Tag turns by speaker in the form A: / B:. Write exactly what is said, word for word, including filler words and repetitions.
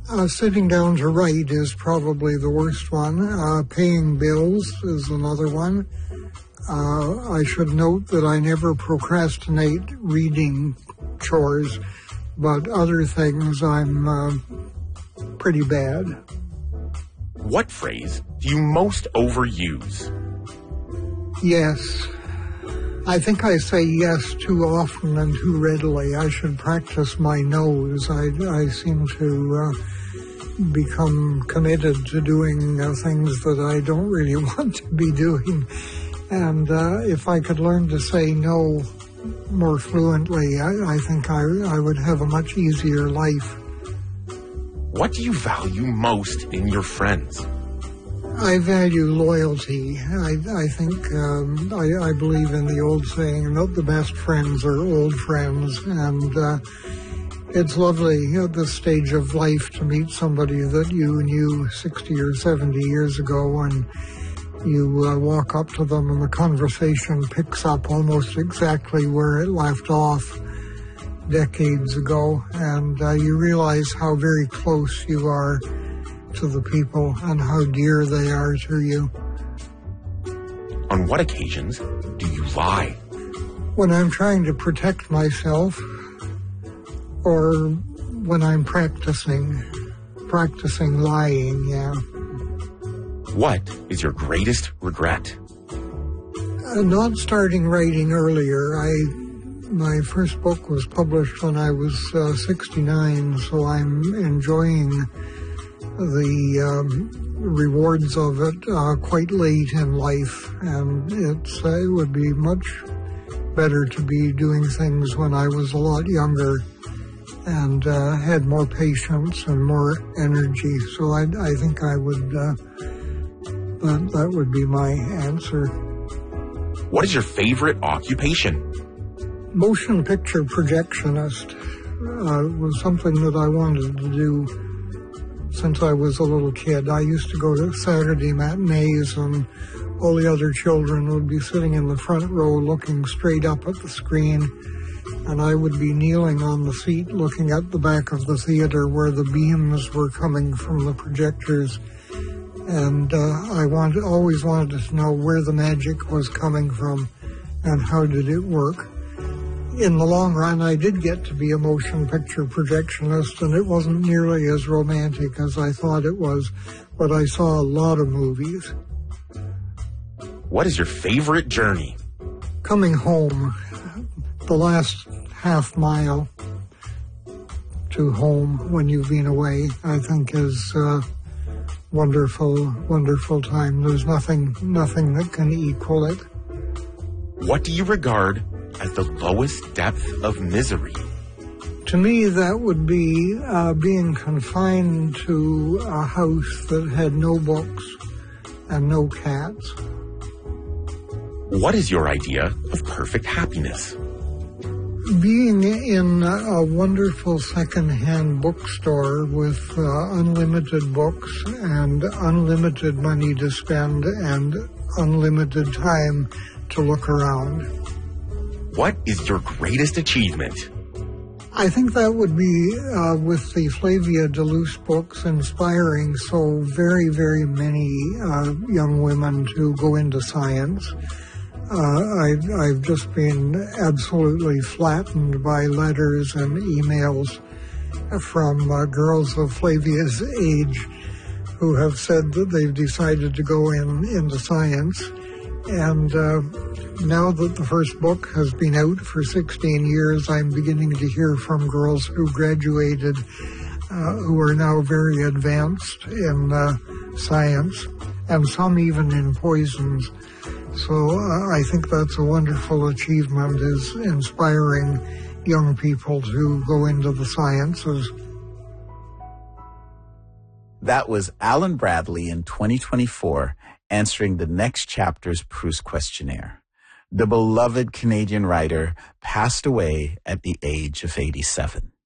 A: Uh, sitting down to write is probably the worst one. Uh, paying bills is another one. Uh, I should note that I never procrastinate reading chores, but other things I'm uh, pretty bad.
B: What phrase do you most overuse?
A: Yes. I think I say yes too often and too readily. I should practice my no's. I, I seem to uh, become committed to doing uh, things that I don't really want to be doing. And uh, if I could learn to say no more fluently, I, I think I, I would have a much easier life.
B: What do you value most in your friends?
A: I value loyalty. I, I think, um, I, I believe in the old saying that the best friends are old friends. And uh, it's lovely at this stage of life to meet somebody that you knew sixty or seventy years ago, and you uh, walk up to them and the conversation picks up almost exactly where it left off decades ago. And uh, you realize how very close you are to the people and how dear they are to you.
B: On what occasions do you lie?
A: When I'm trying to protect myself, or when I'm practicing, practicing lying, yeah.
B: What is your greatest regret?
A: Uh, not starting writing earlier. I my first book was published when I was uh, sixty-nine, so I'm enjoying the um, rewards of it uh, quite late in life, and it's uh, it would be much better to be doing things when I was a lot younger and uh, had more patience and more energy. So I, I think I would uh, that that would be my answer.
B: What is your favorite occupation?
A: Motion picture projectionist uh, was something that I wanted to do since I was a little kid. I used to go to Saturday matinees, and all the other children would be sitting in the front row looking straight up at the screen, and I would be kneeling on the seat looking at the back of the theater where the beams were coming from the projectors. And uh, I wanted, always wanted to know where the magic was coming from and how did it work. In the long run, I did get to be a motion picture projectionist, and it wasn't nearly as romantic as I thought it was, but I saw a lot of movies.
B: What is your favorite journey?
A: Coming home, the last half mile to home when you've been away, I think is a wonderful, wonderful time. There's nothing, nothing that can equal it.
B: What do you regard as the lowest depth of misery?
A: To me, that would be uh, being confined to a house that had no books and no cats.
B: What is your idea of perfect happiness?
A: Being in a wonderful second-hand bookstore with uh, unlimited books and unlimited money to spend and unlimited time to look around.
B: What is your greatest achievement?
A: I think that would be, uh, with the Flavia de Luce books, inspiring so very, very many uh, young women to go into science. Uh, I've, I've just been absolutely flattened by letters and emails from uh, girls of Flavia's age who have said that they've decided to go in into science. And uh, now that the first book has been out for sixteen years, I'm beginning to hear from girls who graduated uh, who are now very advanced in uh, science, and some even in poisons. So uh, I think that's a wonderful achievement, is inspiring young people to go into the sciences.
C: That was Alan Bradley in twenty twenty-four answering the next chapter's Proust questionnaire. The beloved Canadian writer passed away at the age of eighty-seven.